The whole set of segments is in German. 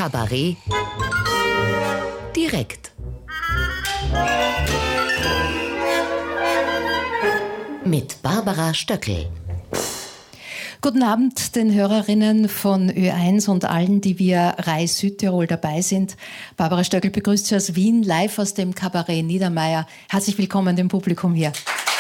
Kabarett direkt. Mit Barbara Stöckl. Guten Abend den Hörerinnen von Ö1 und allen, die via Rai Südtirol dabei sind. Barbara Stöckl begrüßt Sie aus Wien, live aus dem Kabarett Niedermeyer. Herzlich willkommen dem Publikum hier.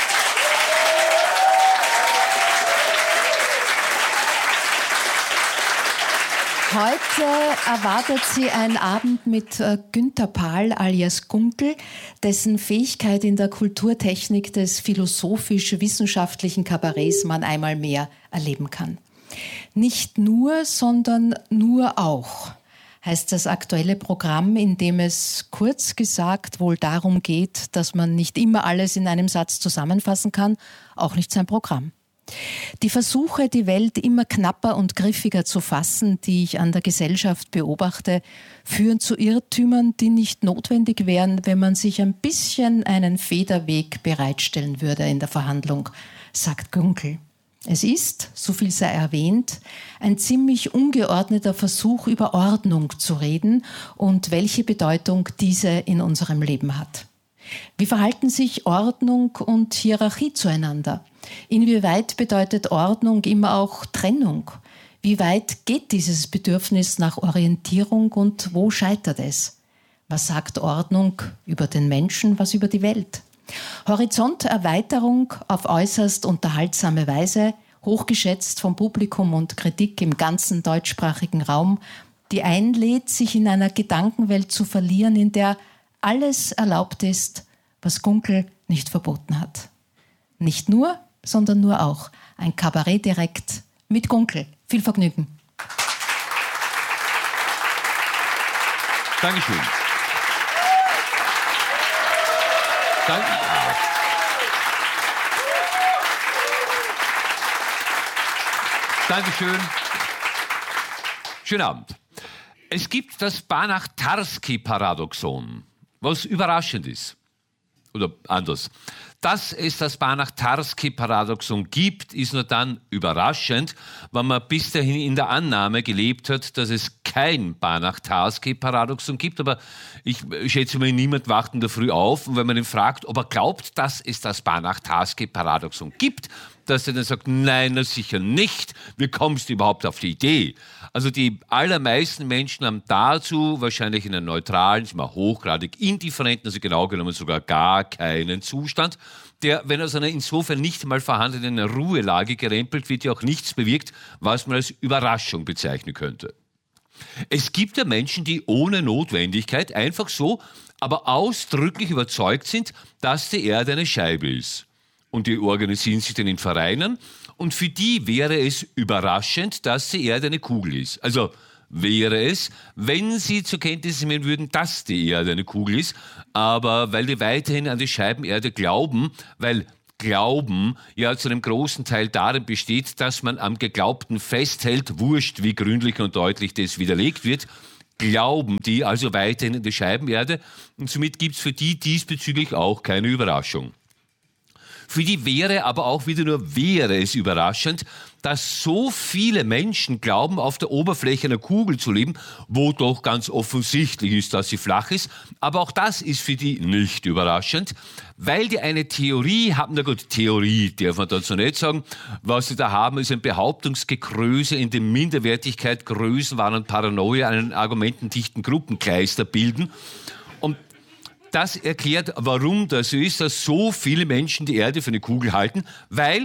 Heute erwartet Sie ein Abend mit Günter Pahl alias Gunkel, dessen Fähigkeit in der Kulturtechnik des philosophisch-wissenschaftlichen Kabarets man einmal mehr erleben kann. Nicht nur, sondern nur auch, heißt das aktuelle Programm, in dem es kurz gesagt wohl darum geht, dass man nicht immer alles in einem Satz zusammenfassen kann, auch nicht sein Programm. Die Versuche, die Welt immer knapper und griffiger zu fassen, die ich an der Gesellschaft beobachte, führen zu Irrtümern, die nicht notwendig wären, wenn man sich ein bisschen einen Federweg bereitstellen würde in der Verhandlung, sagt Gunkel. Es ist, so viel sei erwähnt, ein ziemlich ungeordneter Versuch, über Ordnung zu reden und welche Bedeutung diese in unserem Leben hat. Wie verhalten sich Ordnung und Hierarchie zueinander? Inwieweit bedeutet Ordnung immer auch Trennung? Wie weit geht dieses Bedürfnis nach Orientierung und wo scheitert es? Was sagt Ordnung über den Menschen, was über die Welt? Horizonterweiterung auf äußerst unterhaltsame Weise, hochgeschätzt vom Publikum und Kritik im ganzen deutschsprachigen Raum, die einlädt, sich in einer Gedankenwelt zu verlieren, in der alles erlaubt ist, was Gunkel nicht verboten hat. Nicht nur, sondern nur auch. Ein Kabarett direkt mit Gunkel. Viel Vergnügen. Dankeschön. Dankeschön. Schönen Abend. Es gibt das Banach-Tarski-Paradoxon, was überraschend ist. Oder anders. Dass es das Banach-Tarski-Paradoxon gibt, ist nur dann überraschend, wenn man bis dahin in der Annahme gelebt hat, dass es kein Banach-Tarski-Paradoxon gibt. Aber ich schätze mal, niemand wacht in der Früh auf. Und wenn man ihn fragt, ob er glaubt, dass es das Banach-Tarski-Paradoxon gibt, dass er dann sagt, nein, na sicher nicht. Wie kommst du überhaupt auf die Idee? Also die allermeisten Menschen haben dazu wahrscheinlich einen neutralen, hochgradig indifferenten, also genau genommen sogar gar keinen Zustand, der, wenn aus einer insofern nicht mal vorhandenen Ruhelage gerempelt wird, ja auch nichts bewirkt, was man als Überraschung bezeichnen könnte. Es gibt ja Menschen, die ohne Notwendigkeit einfach so, aber ausdrücklich überzeugt sind, dass die Erde eine Scheibe ist. Und die organisieren sich dann in Vereinen und für die wäre es überraschend, dass die Erde eine Kugel ist. Also wäre es, wenn sie zur Kenntnis nehmen würden, dass die Erde eine Kugel ist, aber weil die weiterhin an die Scheibenerde glauben, weil Glauben ja zu einem großen Teil darin besteht, dass man am Geglaubten festhält, wurscht, wie gründlich und deutlich das widerlegt wird, glauben die also weiterhin an die Scheibenerde und somit gibt es für die diesbezüglich auch keine Überraschung. Für die wäre aber auch wieder nur wäre es überraschend, dass so viele Menschen glauben, auf der Oberfläche einer Kugel zu leben, wo doch ganz offensichtlich ist, dass sie flach ist. Aber auch das ist für die nicht überraschend, weil die eine Theorie haben, na gut, Theorie darf man dazu nicht sagen, was sie da haben, ist ein Behauptungsgekröse, in dem Minderwertigkeit, Größenwahn und Paranoia einen argumentendichten Gruppenkleister bilden. Und das erklärt, warum das so ist, dass so viele Menschen die Erde für eine Kugel halten, weil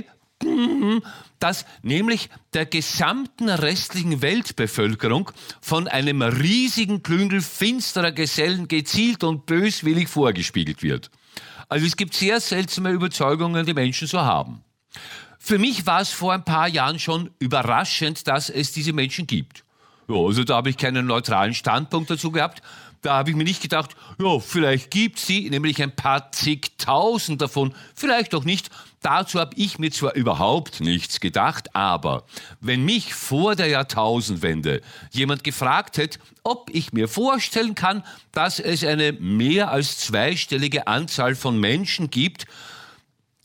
dass nämlich der gesamten restlichen Weltbevölkerung von einem riesigen Klüngel finsterer Gesellen gezielt und böswillig vorgespiegelt wird. Also es gibt sehr seltsame Überzeugungen, die Menschen so haben. Für mich war es vor ein paar Jahren schon überraschend, dass es diese Menschen gibt. Ja, also da habe ich keinen neutralen Standpunkt dazu gehabt. Da habe ich mir nicht gedacht, ja, vielleicht gibt es sie, nämlich ein paar zigtausend davon, vielleicht auch nicht. Dazu habe ich mir zwar überhaupt nichts gedacht, aber wenn mich vor der Jahrtausendwende jemand gefragt hätte, ob ich mir vorstellen kann, dass es eine mehr als zweistellige Anzahl von Menschen gibt,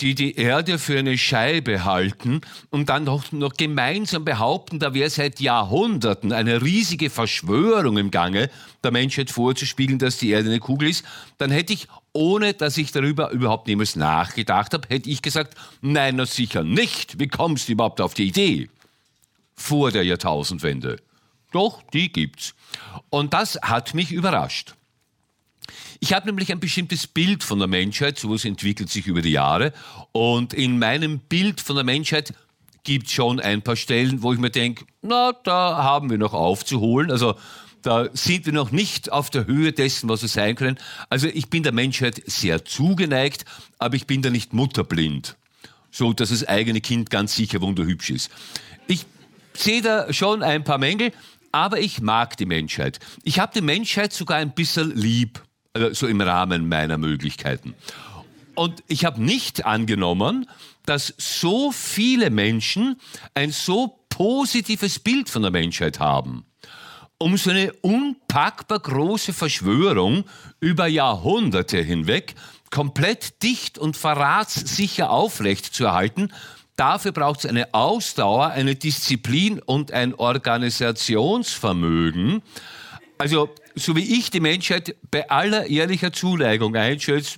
die die Erde für eine Scheibe halten und dann noch gemeinsam behaupten, da wäre seit Jahrhunderten eine riesige Verschwörung im Gange, der Menschheit vorzuspiegeln, dass die Erde eine Kugel ist, dann hätte ich, ohne dass ich darüber überhaupt niemals nachgedacht habe, hätte ich gesagt, nein, na sicher nicht. Wie kommst du überhaupt auf die Idee? Vor der Jahrtausendwende. Doch, die gibt's. Und das hat mich überrascht. Ich habe nämlich ein bestimmtes Bild von der Menschheit, sowas entwickelt sich über die Jahre. Und in meinem Bild von der Menschheit gibt es schon ein paar Stellen, wo ich mir denke, na, da haben wir noch aufzuholen. Also da sind wir noch nicht auf der Höhe dessen, was wir sein können. Also ich bin der Menschheit sehr zugeneigt, aber ich bin da nicht mutterblind. So, dass das eigene Kind ganz sicher wunderhübsch ist. Ich sehe da schon ein paar Mängel, aber ich mag die Menschheit. Ich habe die Menschheit sogar ein bisschen lieb. Also so im Rahmen meiner Möglichkeiten. Und ich habe nicht angenommen, dass so viele Menschen ein so positives Bild von der Menschheit haben. Um so eine unpackbar große Verschwörung über Jahrhunderte hinweg komplett dicht und verratssicher aufrecht zu erhalten, dafür braucht es eine Ausdauer, eine Disziplin und ein Organisationsvermögen. Also, so wie ich die Menschheit bei aller ehrlicher Zuneigung einschätze,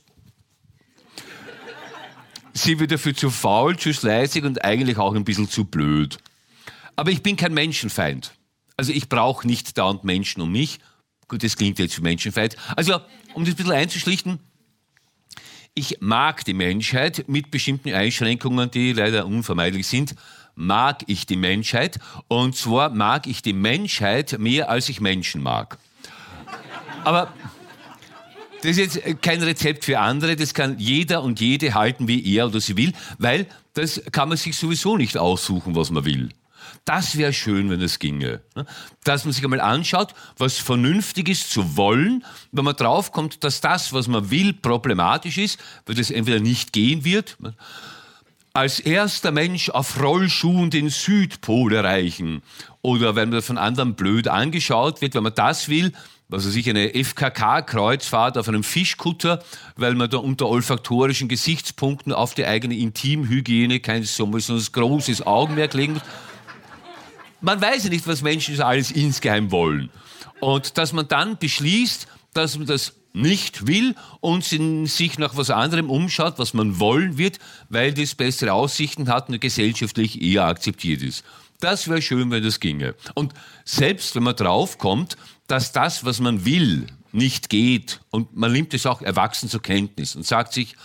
sind wir dafür zu faul, zu schleißig und eigentlich auch ein bisschen zu blöd. Aber ich bin kein Menschenfeind. Also ich brauche nicht dauernd Menschen um mich. Gut, das klingt jetzt wie Menschenfeind. Also, um das ein bisschen einzuschlichten, ich mag die Menschheit mit bestimmten Einschränkungen, die leider unvermeidlich sind, mag ich die Menschheit. Und zwar mag ich die Menschheit mehr, als ich Menschen mag. Aber das ist jetzt kein Rezept für andere, das kann jeder und jede halten, wie er oder sie will, weil das kann man sich sowieso nicht aussuchen, was man will. Das wäre schön, wenn es ginge. Dass man sich einmal anschaut, was vernünftig ist zu wollen, wenn man draufkommt, dass das, was man will, problematisch ist, weil das entweder nicht gehen wird. Als erster Mensch auf Rollschuhen den Südpol erreichen. Oder wenn man von anderen blöd angeschaut wird, wenn man das will, also sich eine FKK-Kreuzfahrt auf einem Fischkutter, weil man da unter olfaktorischen Gesichtspunkten auf die eigene Intimhygiene kein so großes Augenmerk legen muss. Man weiß ja nicht, was Menschen alles insgeheim wollen. Und dass man dann beschließt, dass man das nicht will und sich nach was anderem umschaut, was man wollen wird, weil das bessere Aussichten hat und gesellschaftlich eher akzeptiert ist. Das wäre schön, wenn das ginge. Und selbst wenn man draufkommt, dass das, was man will, nicht geht und man nimmt es auch erwachsen zur Kenntnis und sagt sich,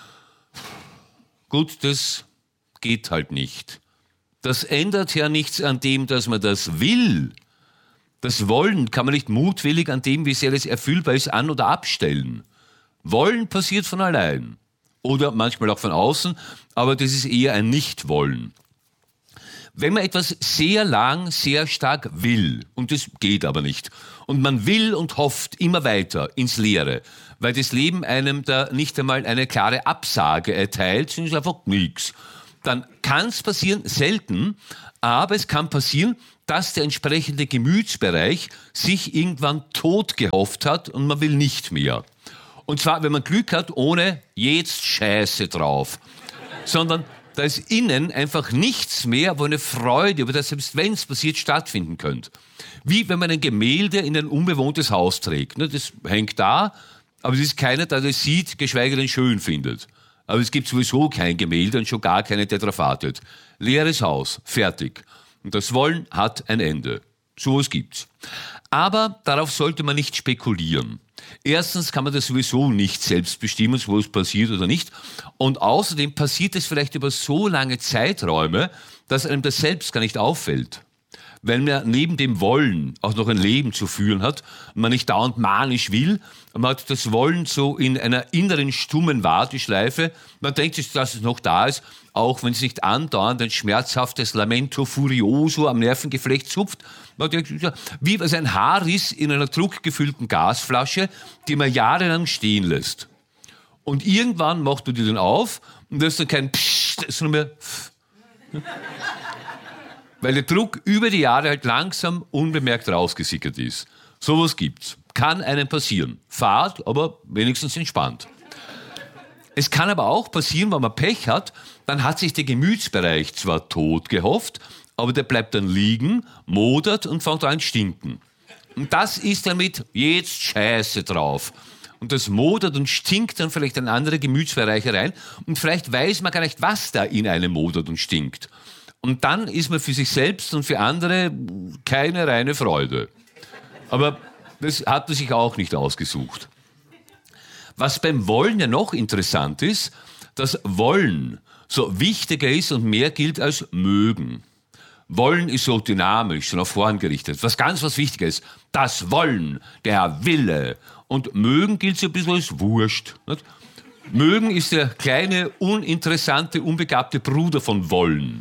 gut, das geht halt nicht. Das ändert ja nichts an dem, dass man das will. Das Wollen kann man nicht mutwillig an dem, wie sehr es erfüllbar ist, an- oder abstellen. Wollen passiert von allein. Oder manchmal auch von außen, aber das ist eher ein Nicht-Wollen. Wenn man etwas sehr lang, sehr stark will, und das geht aber nicht, und man will und hofft immer weiter ins Leere, weil das Leben einem da nicht einmal eine klare Absage erteilt, sondern es ist einfach nichts, dann kann es passieren, selten, aber es kann passieren, dass der entsprechende Gemütsbereich sich irgendwann tot gehofft hat und man will nicht mehr. Und zwar, wenn man Glück hat, ohne jetzt Scheiße drauf, sondern da ist innen einfach nichts mehr, wo eine Freude über das, selbst wenn es passiert, stattfinden könnte. Wie wenn man ein Gemälde in ein unbewohntes Haus trägt. Das hängt da, aber es ist keiner, der das sieht, geschweige denn schön findet. Aber es gibt sowieso kein Gemälde und schon gar keine, der drauf wartet. Leeres Haus, fertig. Und das Wollen hat ein Ende. So was gibt's. Aber darauf sollte man nicht spekulieren. Erstens kann man das sowieso nicht selbst bestimmen, wo es passiert oder nicht. Und außerdem passiert es vielleicht über so lange Zeiträume, dass einem das selbst gar nicht auffällt. Weil man neben dem Wollen auch noch ein Leben zu führen hat und man nicht dauernd manisch will. Man hat das Wollen so in einer inneren stummen Warteschleife. Man denkt sich, dass es noch da ist, auch wenn es nicht andauernd ein schmerzhaftes Lamento Furioso am Nervengeflecht zupft. Man denkt, wie ein Haarriss in einer druckgefüllten Gasflasche, die man jahrelang stehen lässt. Und irgendwann machst du die dann auf und da ist dann kein Psst, sondern mehr Pff. Weil der Druck über die Jahre halt langsam unbemerkt rausgesickert ist. Sowas gibt's. Kann einem passieren. Fahrt, aber wenigstens entspannt. Es kann aber auch passieren, wenn man Pech hat, dann hat sich der Gemütsbereich zwar tot gehofft, aber der bleibt dann liegen, modert und fängt an zu stinken. Und das ist damit jetzt Scheiße drauf. Und das modert und stinkt dann vielleicht in andere Gemütsbereiche rein und vielleicht weiß man gar nicht, was da in einem modert und stinkt. Und dann ist man für sich selbst und für andere keine reine Freude. Aber das hat man sich auch nicht ausgesucht. Was beim Wollen ja noch interessant ist, dass Wollen so wichtiger ist und mehr gilt als Mögen. Wollen ist so dynamisch, so nach vorn gerichtet. Was wichtiger ist, das Wollen, der Wille. Und Mögen gilt so ein bisschen als Wurscht. Nicht? Mögen ist der kleine, uninteressante, unbegabte Bruder von Wollen.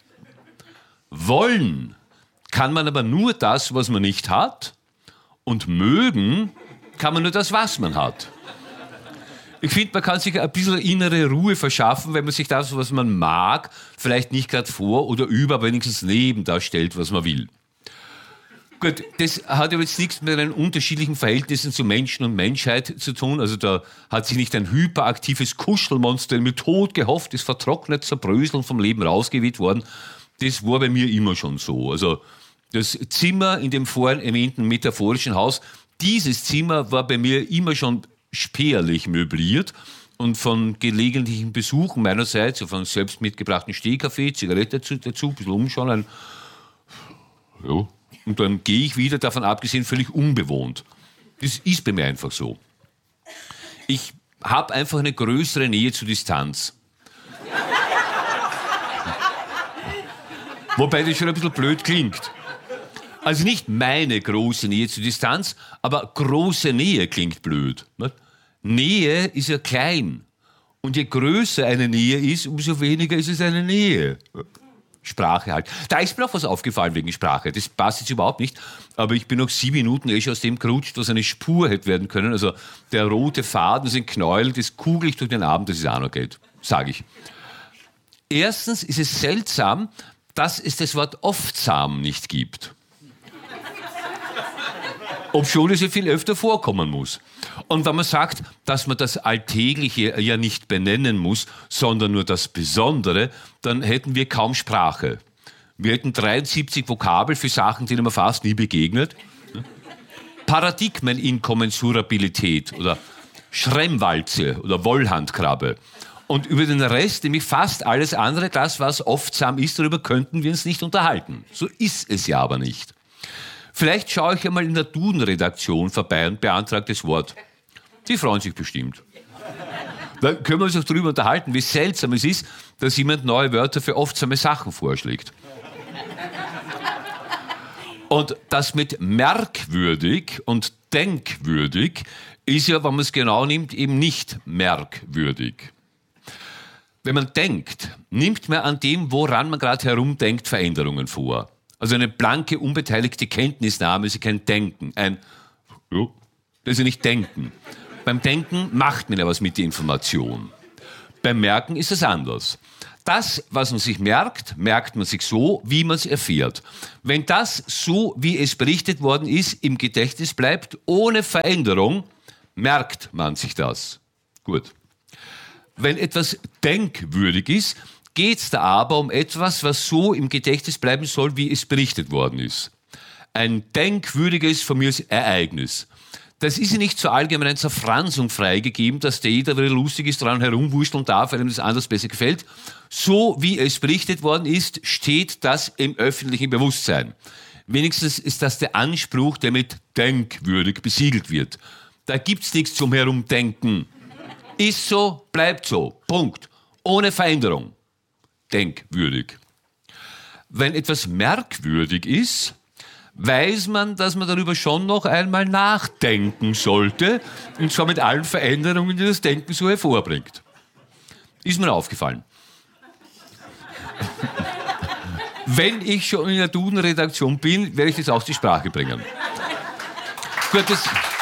Wollen kann man aber nur das, was man nicht hat. Und mögen kann man nur das, was man hat. Ich finde, man kann sich ein bisschen innere Ruhe verschaffen, wenn man sich das, was man mag, vielleicht nicht gerade vor oder über, aber wenigstens neben das stellt, was man will. Gut, das hat aber jetzt nichts mit den unterschiedlichen Verhältnissen zu Menschen und Menschheit zu tun. Also da hat sich nicht ein hyperaktives Kuschelmonster mit Tod gehofft, ist vertrocknet, zerbröseln vom Leben rausgeweht worden. Das war bei mir immer schon so. Also das Zimmer in dem vorhin erwähnten metaphorischen Haus, dieses Zimmer war bei mir immer schon spärlich möbliert und von gelegentlichen Besuchen meinerseits, so von selbst mitgebrachten Stehkaffee, Zigarette dazu, ein bisschen umschauen, ja. Und dann gehe ich wieder, davon abgesehen, völlig unbewohnt. Das ist bei mir einfach so. Ich habe einfach eine größere Nähe zur Distanz. Wobei das schon ein bisschen blöd klingt. Also nicht meine große Nähe zur Distanz, aber große Nähe klingt blöd. Nähe ist ja klein. Und je größer eine Nähe ist, umso weniger ist es eine Nähe. Sprache halt. Da ist mir auch was aufgefallen wegen Sprache. Das passt jetzt überhaupt nicht. Aber ich bin noch 7 Minuten schon aus dem gerutscht, was eine Spur hätte werden können. Also der rote Faden, sind Knäuel, das kugel ich durch den Abend, dass es auch noch geht. Sage ich. Erstens ist es seltsam, dass es das Wort oftsam nicht gibt. Obschon es ja viel öfter vorkommen muss. Und wenn man sagt, dass man das Alltägliche ja nicht benennen muss, sondern nur das Besondere, dann hätten wir kaum Sprache. Wir hätten 73 Vokabel für Sachen, denen man fast nie begegnet. Paradigmeninkommensurabilität oder Schremmwalze oder Wollhandkrabbe. Und über den Rest, nämlich fast alles andere, das, was oftsam ist, darüber könnten wir uns nicht unterhalten. So ist es ja aber nicht. Vielleicht schaue ich einmal in der Duden-Redaktion vorbei und beantrage das Wort. Die freuen sich bestimmt. Da können wir uns auch darüber unterhalten, wie seltsam es ist, dass jemand neue Wörter für oftsame Sachen vorschlägt. Und das mit merkwürdig und denkwürdig ist ja, wenn man es genau nimmt, eben nicht merkwürdig. Wenn man denkt, nimmt man an dem, woran man gerade herumdenkt, Veränderungen vor. Also eine blanke, unbeteiligte Kenntnisnahme ist kein Denken. Das ist ja nicht Denken. Beim Denken macht man ja was mit der Information. Beim Merken ist es anders. Das, was man sich merkt, merkt man sich so, wie man es erfährt. Wenn das so, wie es berichtet worden ist, im Gedächtnis bleibt, ohne Veränderung, merkt man sich das. Gut. Wenn etwas denkwürdig ist, geht es da aber um etwas, was so im Gedächtnis bleiben soll, wie es berichtet worden ist. Ein denkwürdiges von mir Ereignis. Das ist ja nicht zur allgemeinen Zerfranzung freigegeben, dass der jeder, der lustig ist, daran herumwurschteln darf, weil ihm das anders besser gefällt. So wie es berichtet worden ist, steht das im öffentlichen Bewusstsein. Wenigstens ist das der Anspruch, der mit denkwürdig besiegelt wird. Da gibt's nichts zum Herumdenken. Ist so, bleibt so. Punkt. Ohne Veränderung. Denkwürdig. Wenn etwas merkwürdig ist, weiß man, dass man darüber schon noch einmal nachdenken sollte, und zwar mit allen Veränderungen, die das Denken so hervorbringt. Ist mir aufgefallen. Wenn ich schon in der Duden-Redaktion bin, werde ich das auch zur Sprache bringen. Gut, das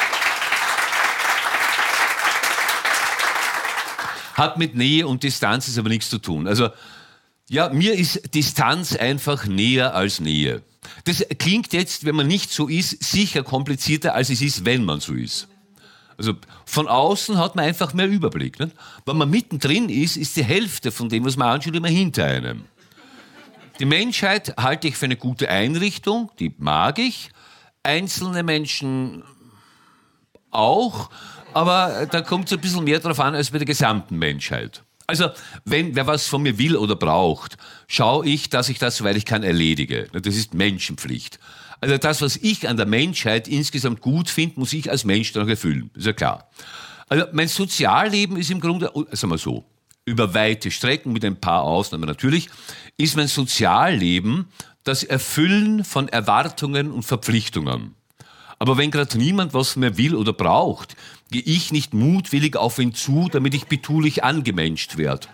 hat mit Nähe und Distanz ist aber nichts zu tun. Also, ja, mir ist Distanz einfach näher als Nähe. Das klingt jetzt, wenn man nicht so ist, sicher komplizierter, als es ist, wenn man so ist. Also von außen hat man einfach mehr Überblick. Nicht? Wenn man mittendrin ist, ist die Hälfte von dem, was man anschaut, immer hinter einem. Die Menschheit halte ich für eine gute Einrichtung, die mag ich. Einzelne Menschen auch, aber da kommt es ein bisschen mehr drauf an als bei der gesamten Menschheit. Also, wenn wer was von mir will oder braucht, schaue ich, dass ich das, soweit ich kann, erledige. Das ist Menschenpflicht. Also das, was ich an der Menschheit insgesamt gut finde, muss ich als Mensch dann auch erfüllen. Ist ja klar. Also mein Sozialleben ist im Grunde, sagen wir so, über weite Strecken, mit ein paar Ausnahmen natürlich, ist mein Sozialleben das Erfüllen von Erwartungen und Verpflichtungen. Aber wenn gerade niemand was mehr will oder braucht, gehe ich nicht mutwillig auf ihn zu, damit ich betulich angemenscht werde.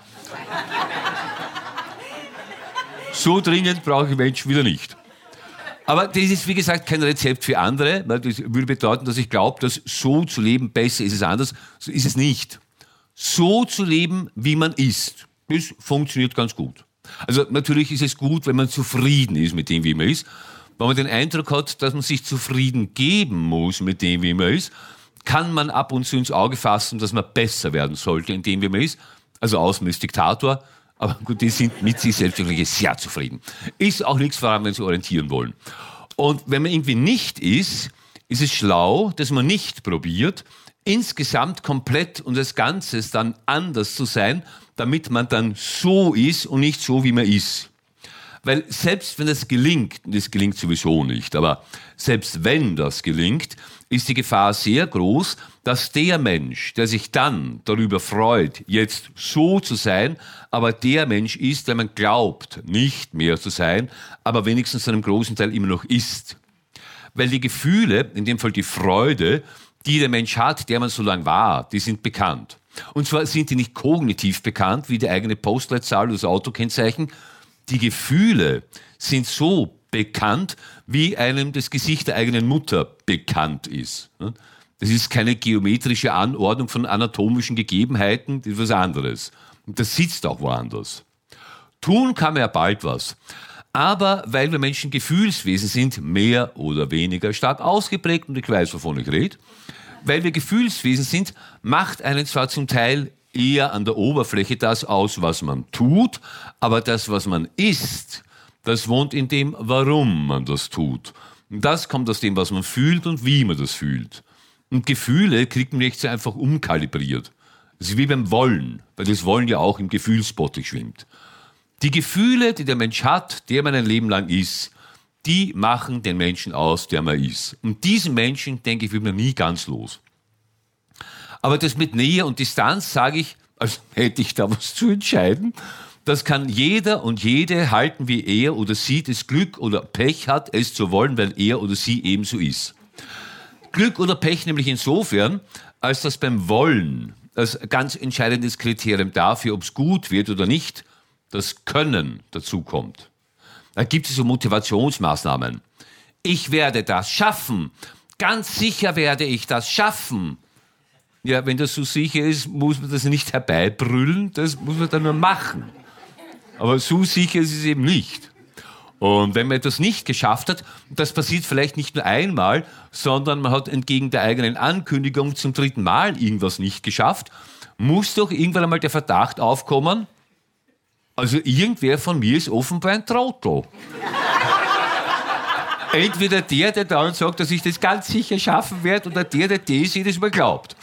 So dringend brauche ich Menschen wieder nicht. Aber das ist, wie gesagt, kein Rezept für andere, weil das würde bedeuten, dass ich glaube, dass so zu leben besser ist als anders. So ist es nicht. So zu leben, wie man ist, das funktioniert ganz gut. Also natürlich ist es gut, wenn man zufrieden ist mit dem, wie man ist. Wenn man den Eindruck hat, dass man sich zufrieden geben muss mit dem, wie man ist, kann man ab und zu ins Auge fassen, dass man besser werden sollte in dem, wie man ist. Also außen ist Diktator, aber gut, die sind mit sich selbst wirklich sehr zufrieden. Ist auch nichts, woran wir uns orientieren wollen. Und wenn man irgendwie nicht ist es schlau, dass man nicht probiert, insgesamt komplett und als Ganzes dann anders zu sein, damit man dann so ist und nicht so, wie man ist. Weil selbst wenn das gelingt, und das gelingt sowieso nicht, aber selbst wenn das gelingt, ist die Gefahr sehr groß, dass der Mensch, der sich dann darüber freut, jetzt so zu sein, aber der Mensch ist, der man glaubt, nicht mehr zu sein, aber wenigstens zu einem großen Teil immer noch ist. Weil die Gefühle, in dem Fall die Freude, die der Mensch hat, der man so lange war, die sind bekannt. Und zwar sind die nicht kognitiv bekannt, wie die eigene Postleitzahl oder das Autokennzeichen. Die Gefühle sind so bekannt, wie einem das Gesicht der eigenen Mutter bekannt ist. Das ist keine geometrische Anordnung von anatomischen Gegebenheiten, das ist was anderes. Und das sitzt auch woanders. Tun kann man ja bald was. Aber weil wir Menschen Gefühlswesen sind, mehr oder weniger stark ausgeprägt, und ich weiß, wovon ich rede, weil wir Gefühlswesen sind, macht einen zwar zum Teil eher an der Oberfläche das aus, was man tut, aber das, was man ist, das wohnt in dem, warum man das tut. Und das kommt aus dem, was man fühlt und wie man das fühlt. Und Gefühle kriegt man nicht so einfach umkalibriert. Das ist wie beim Wollen, weil das Wollen ja auch im Gefühlsbottich schwimmt. Die Gefühle, die der Mensch hat, der man ein Leben lang ist, die machen den Menschen aus, der man ist. Und diesen Menschen, denke ich, wird man nie ganz los. Aber das mit Nähe und Distanz, sage ich, als hätte ich da was zu entscheiden, das kann jeder und jede halten, wie er oder sie das Glück oder Pech hat, es zu wollen, weil er oder sie ebenso ist. Glück oder Pech nämlich insofern, als dass beim Wollen als ganz entscheidendes Kriterium dafür, ob es gut wird oder nicht, das Können dazukommt. Da gibt es so Motivationsmaßnahmen. Ich werde das schaffen. Ganz sicher werde ich das schaffen. Ja, wenn das so sicher ist, muss man das nicht herbeibrüllen, das muss man dann nur machen. Aber so sicher ist es eben nicht. Und wenn man etwas nicht geschafft hat, das passiert vielleicht nicht nur einmal, sondern man hat entgegen der eigenen Ankündigung zum 3. Mal irgendwas nicht geschafft, muss doch irgendwann einmal der Verdacht aufkommen, also irgendwer von mir ist offenbar ein Trottel. Entweder der dann sagt, dass ich das ganz sicher schaffen werde, oder der das jedes Mal glaubt.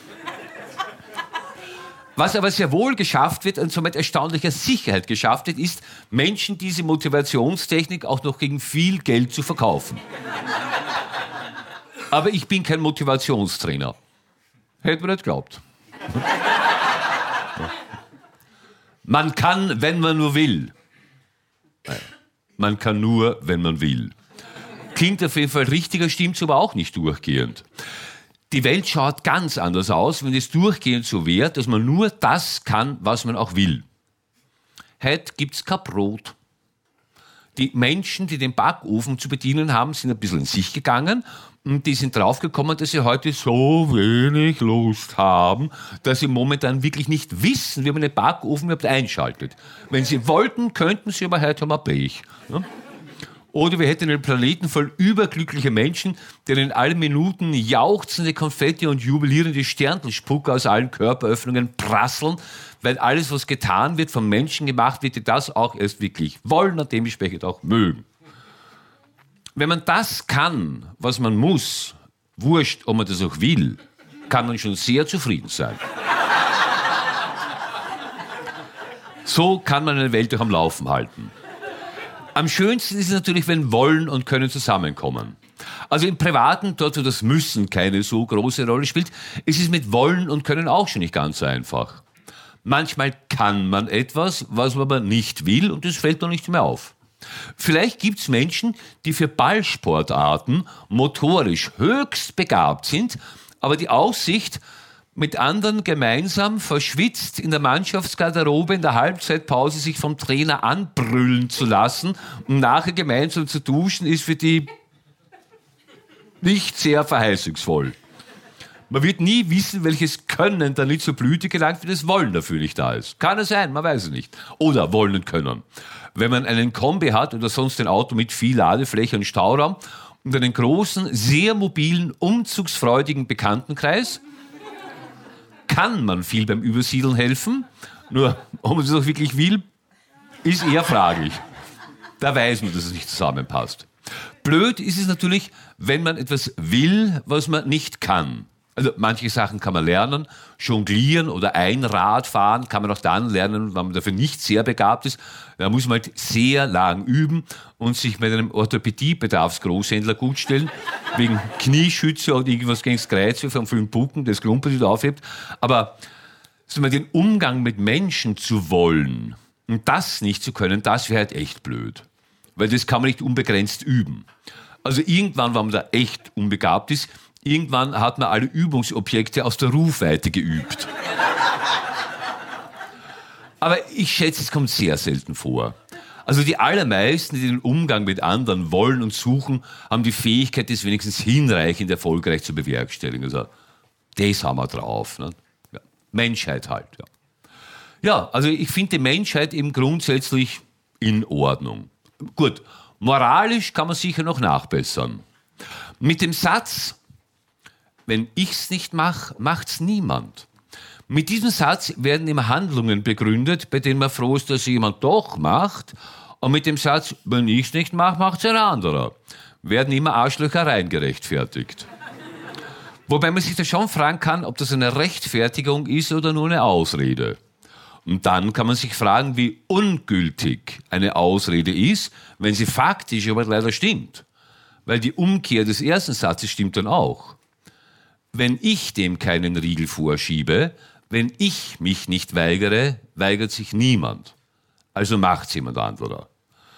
Was aber sehr wohl geschafft wird und somit erstaunlicher Sicherheit geschafft wird, ist, Menschen diese Motivationstechnik auch noch gegen viel Geld zu verkaufen. Aber ich bin kein Motivationstrainer. Hätte man nicht geglaubt. Man kann, wenn man nur will. Man kann nur, wenn man will. Klingt auf jeden Fall richtiger, stimmt aber auch nicht durchgehend. Die Welt schaut ganz anders aus, wenn es durchgehend so wäre, dass man nur das kann, was man auch will. Heute gibt's kein Brot. Die Menschen, die den Backofen zu bedienen haben, sind ein bisschen in sich gegangen und die sind draufgekommen, dass sie heute so wenig Lust haben, dass sie momentan wirklich nicht wissen, wie man den Backofen überhaupt einschaltet. Wenn sie wollten, könnten sie, aber heute haben wir Pech. Ja? Oder wir hätten einen Planeten voll überglücklicher Menschen, denen in allen Minuten jauchzende Konfetti und jubilierende Sternenspucke aus allen Körperöffnungen prasseln, weil alles, was getan wird, vom Menschen gemacht wird, die das auch erst wirklich wollen und dementsprechend auch mögen. Wenn man das kann, was man muss, wurscht, ob man das auch will, kann man schon sehr zufrieden sein. So kann man eine Welt doch am Laufen halten. Am schönsten ist es natürlich, wenn Wollen und Können zusammenkommen. Also im Privaten, dort wo das Müssen keine so große Rolle spielt, ist es mit Wollen und Können auch schon nicht ganz so einfach. Manchmal kann man etwas, was man aber nicht will, und das fällt noch nicht mehr auf. Vielleicht gibt es Menschen, die für Ballsportarten motorisch höchst begabt sind, aber die Aussicht, mit anderen gemeinsam verschwitzt in der Mannschaftsgarderobe in der Halbzeitpause sich vom Trainer anbrüllen zu lassen und nachher gemeinsam zu duschen, ist für die nicht sehr verheißungsvoll. Man wird nie wissen, welches Können da nicht zur Blüte gelangt, wenn das Wollen dafür nicht da ist. Kann es sein, man weiß es nicht. Oder Wollen und Können. Wenn man einen Kombi hat oder sonst ein Auto mit viel Ladefläche und Stauraum und einen großen, sehr mobilen, umzugsfreudigen Bekanntenkreis, kann man viel beim Übersiedeln helfen. Nur, ob man das auch wirklich will, ist eher fraglich. Da weiß man, dass es nicht zusammenpasst. Blöd ist es natürlich, wenn man etwas will, was man nicht kann. Also manche Sachen kann man lernen, jonglieren oder Einrad fahren kann man auch dann lernen, wenn man dafür nicht sehr begabt ist. Da muss man halt sehr lang üben und sich mit einem Orthopädie-Bedarfsgroßhändler gut stellen, wegen Knieschütze oder irgendwas gegen das Kreuz vom frühen Bucken, das Klumpert wieder aufhebt. Aber den Umgang mit Menschen zu wollen und das nicht zu können, das wäre halt echt blöd. Weil das kann man nicht unbegrenzt üben. Also irgendwann, wenn man da echt unbegabt ist, irgendwann hat man alle Übungsobjekte aus der Rufweite geübt. Aber ich schätze, es kommt sehr selten vor. Also die allermeisten, die den Umgang mit anderen wollen und suchen, haben die Fähigkeit, das wenigstens hinreichend erfolgreich zu bewerkstelligen. Also das haben wir drauf. Ne? Ja. Menschheit halt. Ja. Ja, also ich finde die Menschheit eben grundsätzlich in Ordnung. Gut, moralisch kann man sicher noch nachbessern. Mit dem Satz, wenn ich's nicht mache, macht's niemand. Mit diesem Satz werden immer Handlungen begründet, bei denen man froh ist, dass jemand doch macht. Und mit dem Satz, wenn ich's nicht mache, macht's ein anderer, werden immer Arschlöchereien gerechtfertigt. Wobei man sich da schon fragen kann, ob das eine Rechtfertigung ist oder nur eine Ausrede. Und dann kann man sich fragen, wie ungültig eine Ausrede ist, wenn sie faktisch aber leider stimmt. Weil die Umkehr des ersten Satzes stimmt dann auch. Wenn ich dem keinen Riegel vorschiebe, wenn ich mich nicht weigere, weigert sich niemand. Also macht's jemand anderer.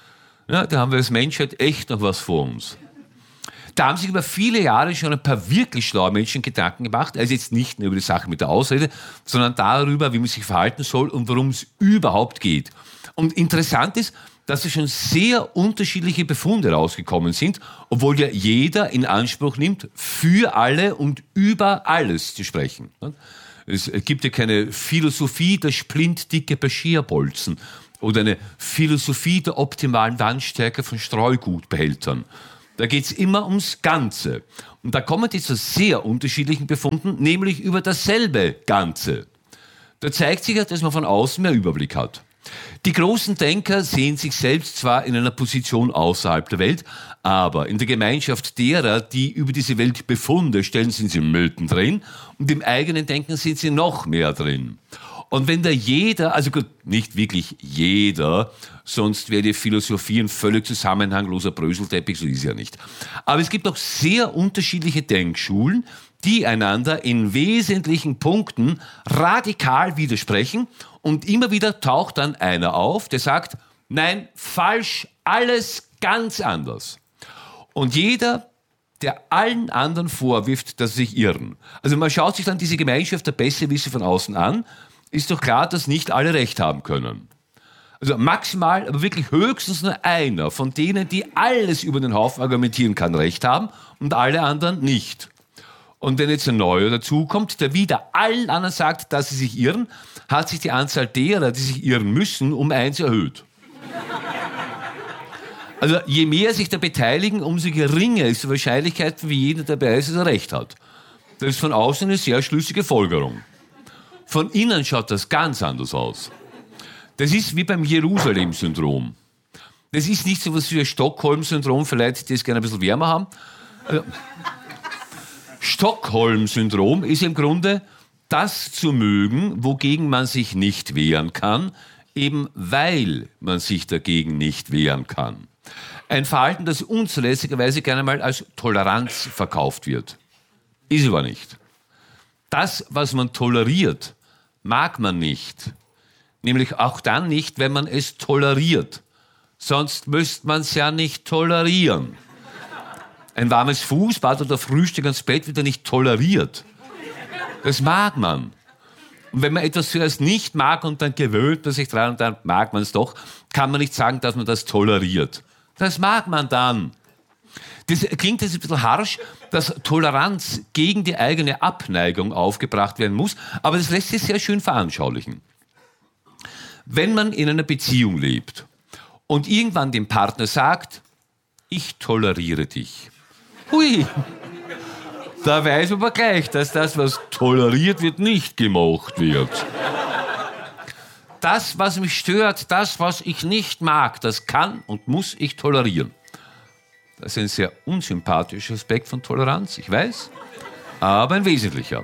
Ja, da haben wir als Menschheit echt noch was vor uns. Da haben sich über viele Jahre schon ein paar wirklich schlaue Menschen Gedanken gemacht, also jetzt nicht nur über die Sache mit der Ausrede, sondern darüber, wie man sich verhalten soll und worum es überhaupt geht. Und interessant ist, dass da schon sehr unterschiedliche Befunde rausgekommen sind, obwohl ja jeder in Anspruch nimmt, für alle und über alles zu sprechen. Es gibt ja keine Philosophie der splintdicke Beschirbolzen oder eine Philosophie der optimalen Wandstärke von Streugutbehältern. Da geht's immer ums Ganze. Und da kommen die zu sehr unterschiedlichen Befunden, nämlich über dasselbe Ganze. Da zeigt sich ja, dass man von außen mehr Überblick hat. Die großen Denker sehen sich selbst zwar in einer Position außerhalb der Welt, aber in der Gemeinschaft derer, die über diese Welt Befunde stellen, sind sie mittendrin und im eigenen Denken sind sie noch mehr drin. Und wenn da jeder, also gut, nicht wirklich jeder, sonst wäre die Philosophie ein völlig zusammenhangloser Bröselteppich, so ist es ja nicht. Aber es gibt auch sehr unterschiedliche Denkschulen, die einander in wesentlichen Punkten radikal widersprechen und immer wieder taucht dann einer auf, der sagt, nein, falsch, alles ganz anders. Und jeder, der allen anderen vorwirft, dass sie sich irren. Also man schaut sich dann diese Gemeinschaft der Besserwisser von außen an, ist doch klar, dass nicht alle recht haben können. Also maximal, aber wirklich höchstens nur einer von denen, die alles über den Haufen argumentieren kann, recht haben und alle anderen nicht. Und wenn jetzt ein Neuer dazukommt, der wieder allen anderen sagt, dass sie sich irren, hat sich die Anzahl derer, die sich irren müssen, um 1 erhöht. Also je mehr sich da beteiligen, umso geringer ist die Wahrscheinlichkeit, wie jeder dabei ist, dass er recht hat. Das ist von außen eine sehr schlüssige Folgerung. Von innen schaut das ganz anders aus. Das ist wie beim Jerusalem-Syndrom. Das ist nicht so was wie ein Stockholm-Syndrom, für Leute, die es gerne ein bisschen wärmer haben. Also, Stockholm-Syndrom ist im Grunde das zu mögen, wogegen man sich nicht wehren kann, eben weil man sich dagegen nicht wehren kann. Ein Verhalten, das unzulässigerweise gerne mal als Toleranz verkauft wird. Ist aber nicht. Das, was man toleriert, mag man nicht. Nämlich auch dann nicht, wenn man es toleriert. Sonst müsste man es ja nicht tolerieren. Ein warmes Fußbad oder Frühstück ans Bett wird ja nicht toleriert. Das mag man. Und wenn man etwas zuerst nicht mag und dann gewöhnt man sich dran und dann mag man es doch, kann man nicht sagen, dass man das toleriert. Das mag man dann. Das klingt jetzt ein bisschen harsch, dass Toleranz gegen die eigene Abneigung aufgebracht werden muss, aber das lässt sich sehr schön veranschaulichen. Wenn man in einer Beziehung lebt und irgendwann dem Partner sagt, ich toleriere dich. Hui, da weiß man aber gleich, dass das, was toleriert wird, nicht gemocht wird. Das, was mich stört, das, was ich nicht mag, das kann und muss ich tolerieren. Das ist ein sehr unsympathischer Aspekt von Toleranz, ich weiß, aber ein wesentlicher.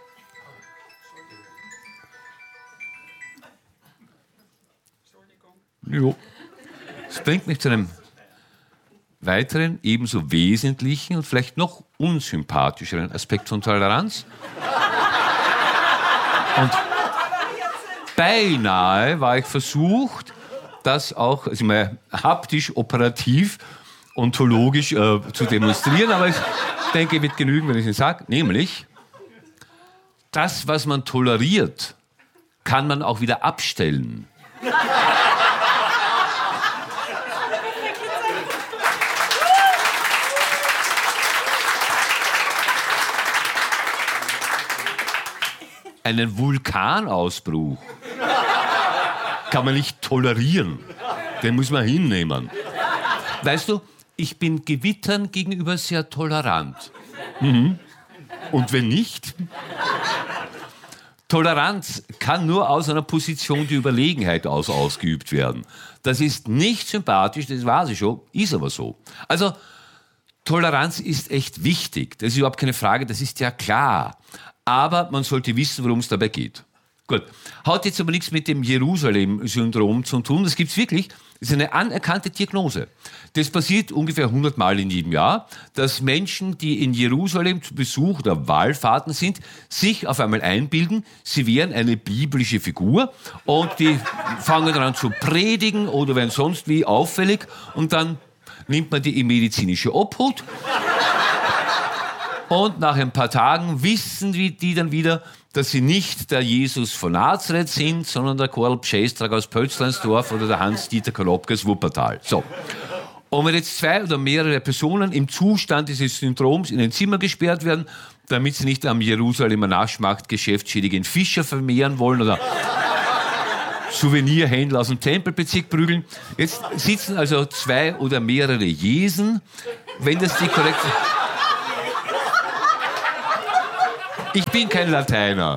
Jo. Das bringt mich zu einem weiteren, ebenso wesentlichen und vielleicht noch unsympathischeren Aspekt von Toleranz. Und beinahe war ich versucht, das auch also mal haptisch, operativ, ontologisch zu demonstrieren, aber ich denke, es wird genügen, wenn ich es sage. Nämlich, das, was man toleriert, kann man auch wieder abstellen. Einen Vulkanausbruch kann man nicht tolerieren. Den muss man hinnehmen. Weißt du, ich bin Gewittern gegenüber sehr tolerant. Mhm. Und wenn nicht? Toleranz kann nur aus einer Position der Überlegenheit ausgeübt werden. Das ist nicht sympathisch, das weiß ich schon, ist aber so. Also, Toleranz ist echt wichtig. Das ist überhaupt keine Frage, das ist ja klar. Aber man sollte wissen, worum es dabei geht. Gut, hat jetzt aber nichts mit dem Jerusalem-Syndrom zu tun. Das gibt's wirklich. Das ist eine anerkannte Diagnose. Das passiert ungefähr 100 Mal in jedem Jahr, dass Menschen, die in Jerusalem zu Besuch oder Wallfahrten sind, sich auf einmal einbilden, sie wären eine biblische Figur und die fangen dann an zu predigen oder werden sonst wie auffällig und dann nimmt man die medizinische Obhut. Und nach ein paar Tagen wissen die dann wieder, dass sie nicht der Jesus von Nazareth sind, sondern der Karl Pschestrak aus Pölzleinsdorf oder der Hans-Dieter Kolobke aus Wuppertal. So. Und wenn jetzt 2 oder mehrere Personen im Zustand dieses Syndroms in ein Zimmer gesperrt werden, damit sie nicht am Jerusalemer Naschmarktgeschäft schädigen Fischer vermehren wollen oder Souvenirhändler aus dem Tempelbezirk prügeln. Jetzt sitzen also 2 oder mehrere Jesen, wenn das die korrekte... Ich bin kein Lateiner.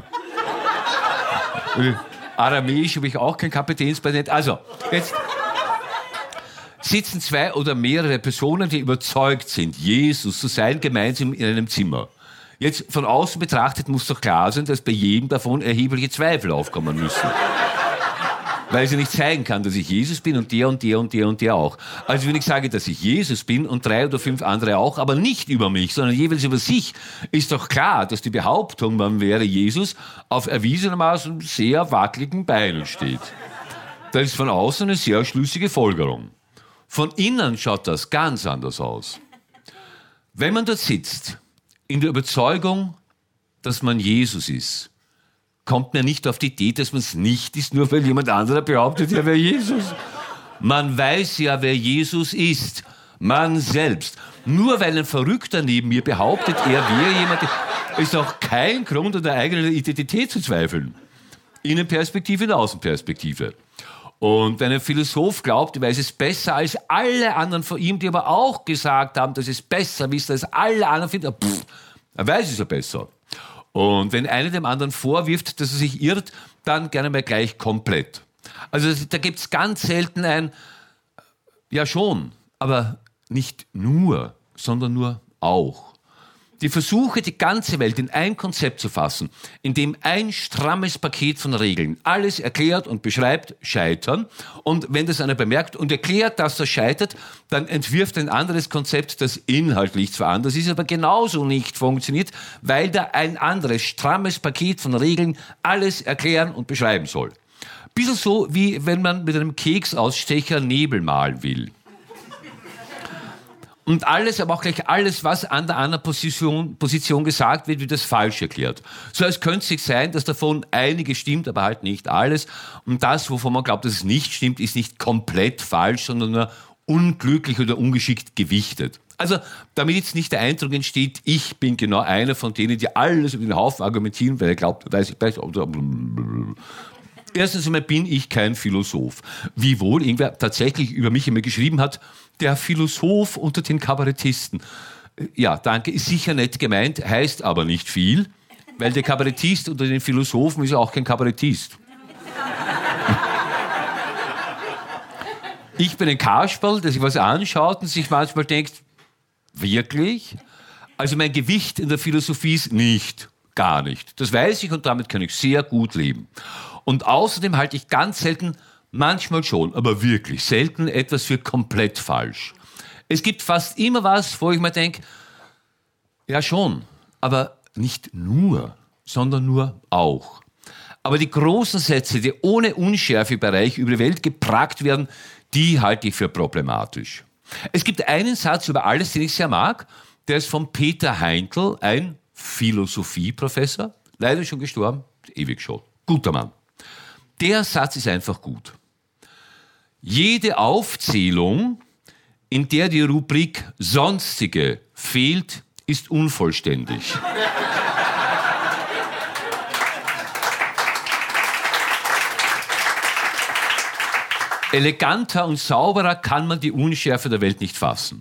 Aramäisch habe ich auch kein Kapitänspatent. Also, jetzt sitzen 2 oder mehrere Personen, die überzeugt sind, Jesus zu sein, gemeinsam in einem Zimmer. Jetzt von außen betrachtet muss doch klar sein, dass bei jedem davon erhebliche Zweifel aufkommen müssen. Weil sie nicht zeigen kann, dass ich Jesus bin und der und der und der und der auch. Also wenn ich sage, dass ich Jesus bin und 3 oder 5 andere auch, aber nicht über mich, sondern jeweils über sich, ist doch klar, dass die Behauptung, man wäre Jesus, auf erwiesenermaßen sehr wackeligen Beinen steht. Das ist von außen eine sehr schlüssige Folgerung. Von innen schaut das ganz anders aus. Wenn man dort sitzt, in der Überzeugung, dass man Jesus ist, kommt man nicht auf die Idee, dass man es nicht ist, nur weil jemand anderer behauptet, er wäre Jesus. Man weiß ja, wer Jesus ist. Man selbst. Nur weil ein Verrückter neben mir behauptet, er wäre jemand, ist auch kein Grund, an der eigenen Identität zu zweifeln. Innenperspektive und Außenperspektive. Und wenn ein Philosoph glaubt, er weiß es besser als alle anderen von ihm, die aber auch gesagt haben, dass es besser wissen als alle anderen, findet er weiß es ja besser. Und wenn einer dem anderen vorwirft, dass er sich irrt, dann gerne mal gleich komplett. Also da gibt es ganz selten ein, ja schon, aber nicht nur, sondern nur auch. Die Versuche, die ganze Welt in ein Konzept zu fassen, in dem ein strammes Paket von Regeln alles erklärt und beschreibt, scheitern. Und wenn das einer bemerkt und erklärt, dass das scheitert, dann entwirft ein anderes Konzept, das inhaltlich zwar anders ist, aber genauso nicht funktioniert, weil da ein anderes strammes Paket von Regeln alles erklären und beschreiben soll. Bisschen so, wie wenn man mit einem Keksausstecher Nebel malen will. Und alles, aber auch gleich alles, was an der anderen Position gesagt wird, wird das falsch erklärt. So als könnte es sich sein, dass davon einiges stimmt, aber halt nicht alles. Und das, wovon man glaubt, dass es nicht stimmt, ist nicht komplett falsch, sondern nur unglücklich oder ungeschickt gewichtet. Also, damit jetzt nicht der Eindruck entsteht, ich bin genau einer von denen, die alles über den Haufen argumentieren, weil er glaubt, weiß ich besser. Erstens einmal bin ich kein Philosoph. Wiewohl irgendwer tatsächlich über mich immer geschrieben hat, der Philosoph unter den Kabarettisten. Ja, danke, ist sicher nett gemeint, heißt aber nicht viel, weil der Kabarettist unter den Philosophen ist ja auch kein Kabarettist. Ich bin ein Kasperl, der sich was anschaut und sich manchmal denkt, wirklich? Also mein Gewicht in der Philosophie ist nicht, gar nicht. Das weiß ich und damit kann ich sehr gut leben. Und außerdem halte ich ganz selten, manchmal schon, aber wirklich selten etwas für komplett falsch. Es gibt fast immer was, wo ich mir denke, ja schon, aber nicht nur, sondern nur auch. Aber die großen Sätze, die ohne Unschärfebereich über die Welt gepragt werden, die halte ich für problematisch. Es gibt einen Satz über alles, den ich sehr mag, der ist von Peter Heintl, ein Philosophieprofessor, leider schon gestorben, ewig schon, guter Mann. Der Satz ist einfach gut. Jede Aufzählung, in der die Rubrik Sonstige fehlt, ist unvollständig. Eleganter und sauberer kann man die Unschärfe der Welt nicht fassen.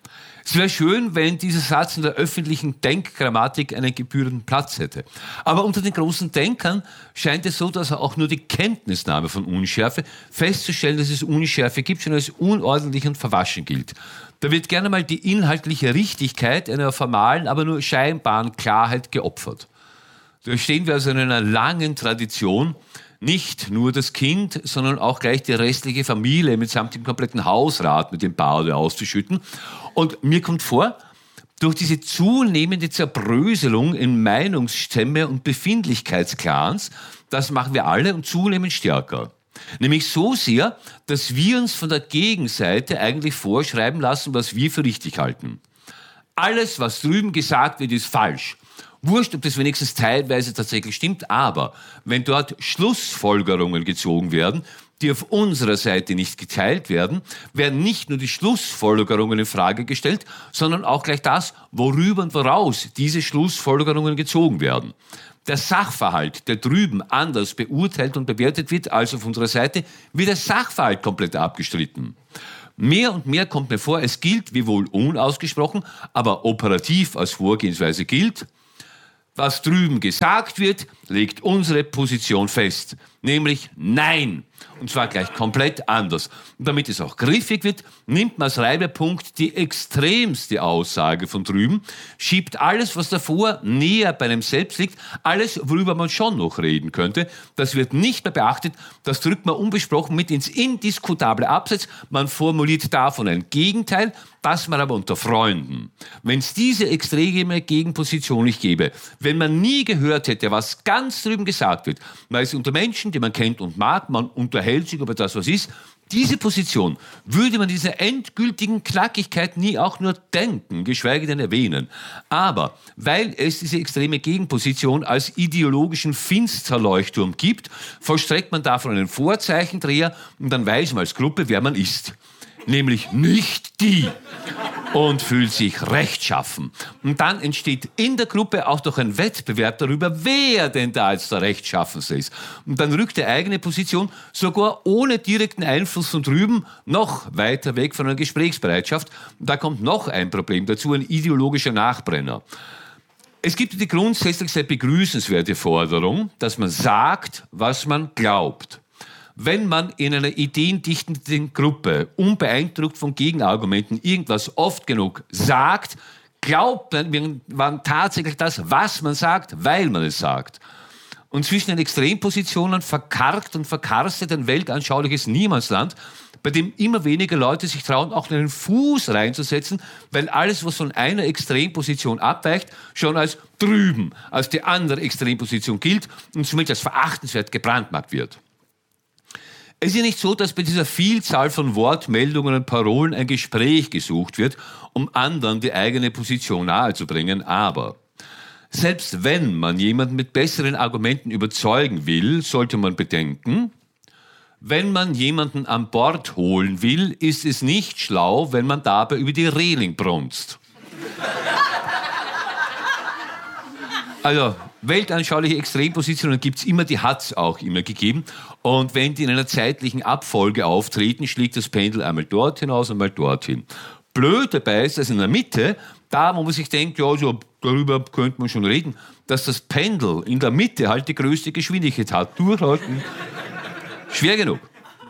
Es wäre schön, wenn dieser Satz in der öffentlichen Denkgrammatik einen gebührenden Platz hätte. Aber unter den großen Denkern scheint es so, dass auch nur die Kenntnisnahme von Unschärfe festzustellen, dass es Unschärfe gibt, schon als unordentlich und verwaschen gilt. Da wird gerne mal die inhaltliche Richtigkeit einer formalen, aber nur scheinbaren Klarheit geopfert. Da stehen wir also in einer langen Tradition, nicht nur das Kind, sondern auch gleich die restliche Familie mitsamt dem kompletten Hausrat mit dem Bade auszuschütten. Und mir kommt vor, durch diese zunehmende Zerbröselung in Meinungsstämme und Befindlichkeitsclans, das machen wir alle und zunehmend stärker. Nämlich so sehr, dass wir uns von der Gegenseite eigentlich vorschreiben lassen, was wir für richtig halten. Alles, was drüben gesagt wird, ist falsch. Wurscht, ob das wenigstens teilweise tatsächlich stimmt, aber wenn dort Schlussfolgerungen gezogen werden, die auf unserer Seite nicht geteilt werden, werden nicht nur die Schlussfolgerungen in Frage gestellt, sondern auch gleich das, worüber und woraus diese Schlussfolgerungen gezogen werden. Der Sachverhalt, der drüben anders beurteilt und bewertet wird als auf unserer Seite, wird der Sachverhalt komplett abgestritten. Mehr und mehr kommt mir vor, es gilt, wiewohl unausgesprochen, aber operativ als Vorgehensweise gilt, was drüben gesagt wird, legt unsere Position fest, nämlich Nein. Und zwar gleich komplett anders. Und damit es auch griffig wird, nimmt man als Reibepunkt die extremste Aussage von drüben, schiebt alles, was davor näher bei einem selbst liegt, alles, worüber man schon noch reden könnte, das wird nicht mehr beachtet, das drückt man unbesprochen mit ins indiskutable Abseits, man formuliert davon ein Gegenteil, das man aber unter Freunden. Wenn es diese extreme Gegenposition nicht gäbe, wenn man nie gehört hätte, was ganz drüben gesagt wird, weil es unter Menschen, die man kennt und mag, man unterhält sich über das, was ist, diese Position würde man dieser endgültigen Knackigkeit nie auch nur denken, geschweige denn erwähnen. Aber weil es diese extreme Gegenposition als ideologischen Finsterleuchtturm gibt, vollstreckt man davon einen Vorzeichendreher und dann weiß man als Gruppe, wer man ist. nämlich nicht die, und fühlt sich rechtschaffen. Und dann entsteht in der Gruppe auch noch ein Wettbewerb darüber, wer denn da jetzt der Rechtschaffenste ist. Und dann rückt die eigene Position sogar ohne direkten Einfluss von drüben noch weiter weg von einer Gesprächsbereitschaft. Und da kommt noch ein Problem dazu, ein ideologischer Nachbrenner. Es gibt die grundsätzlich sehr begrüßenswerte Forderung, dass man sagt, was man glaubt. Wenn man in einer ideendichtenden Gruppe, unbeeindruckt von Gegenargumenten, irgendwas oft genug sagt, glaubt man tatsächlich das, was man sagt, weil man es sagt. Und zwischen den Extrempositionen verkarrt und verkarstet ein weltanschauliches Niemandsland, bei dem immer weniger Leute sich trauen, auch einen Fuß reinzusetzen, weil alles, was von einer Extremposition abweicht, schon als drüben, als die andere Extremposition gilt und somit als verachtenswert gebrandmarkt wird. Es ist ja nicht so, dass bei dieser Vielzahl von Wortmeldungen und Parolen ein Gespräch gesucht wird, um anderen die eigene Position nahezubringen, aber selbst wenn man jemanden mit besseren Argumenten überzeugen will, sollte man bedenken, wenn man jemanden an Bord holen will, ist es nicht schlau, wenn man dabei über die Reling brunst. Also, weltanschauliche Extrempositionen gibt's immer, die hat's auch immer gegeben. Und wenn die in einer zeitlichen Abfolge auftreten, schlägt das Pendel einmal dort hinaus, einmal dorthin. Blöd dabei ist, dass in der Mitte, da wo man sich denkt, ja, so, darüber könnte man schon reden, dass das Pendel in der Mitte halt die größte Geschwindigkeit hat. Durchhalten, schwer genug.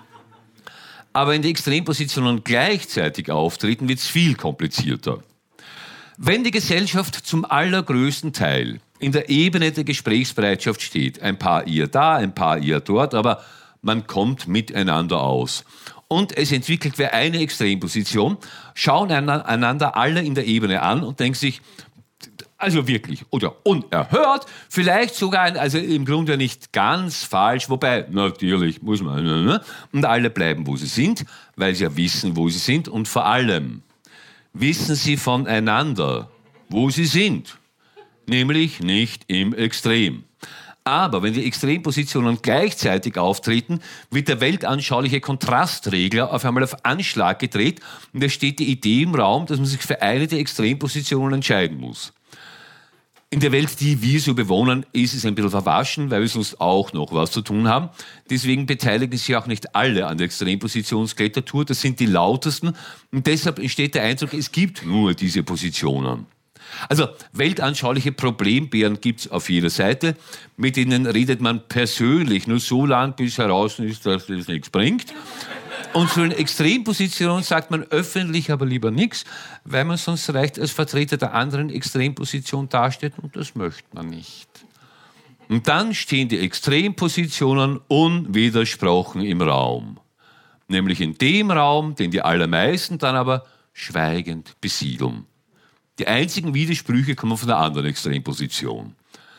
Aber wenn die Extrempositionen gleichzeitig auftreten, wird's viel komplizierter. Wenn die Gesellschaft zum allergrößten Teil in der Ebene der Gesprächsbereitschaft steht, ein paar ihr da, ein paar ihr dort, aber man kommt miteinander aus. Und es entwickelt wer eine Extremposition, schauen einander alle in der Ebene an und denken sich, also wirklich, oder unerhört, vielleicht sogar, also im Grunde nicht ganz falsch, wobei, natürlich muss man, und alle bleiben, wo sie sind, weil sie ja wissen, wo sie sind, und vor allem wissen sie voneinander, wo sie sind. Nämlich nicht im Extrem. Aber wenn die Extrempositionen gleichzeitig auftreten, wird der weltanschauliche Kontrastregler auf einmal auf Anschlag gedreht und es steht die Idee im Raum, dass man sich für eine der Extrempositionen entscheiden muss. In der Welt, die wir so bewohnen, ist es ein bisschen verwaschen, weil wir sonst auch noch was zu tun haben. Deswegen beteiligen sich auch nicht alle an der Extrempositionsklettertour. Das sind die lautesten. Und deshalb entsteht der Eindruck, es gibt nur diese Positionen. Also weltanschauliche Problembären gibt's auf jeder Seite. Mit denen redet man persönlich nur so lang, bis heraus ist, dass das nichts bringt. Und zu den Extrempositionen sagt man öffentlich aber lieber nichts, weil man sonst vielleicht als Vertreter der anderen Extremposition dasteht und das möchte man nicht. Und dann stehen die Extrempositionen unwidersprochen im Raum. Nämlich in dem Raum, den die allermeisten dann aber schweigend besiedeln. Die einzigen Widersprüche kommen von der anderen Extremposition.